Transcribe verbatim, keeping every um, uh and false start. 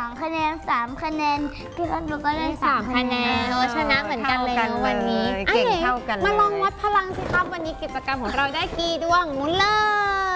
องคะแนนสามคะแนนพี่ก็ดูก็ได้สามคะแนนโอ้ชนะเหมือนกันเลยวันนี้เก่งเท่ากันเลยมาลองวัดพลังสิครับวันนี้กิจกรรมของเราได้กี่ดวงหมุนเลย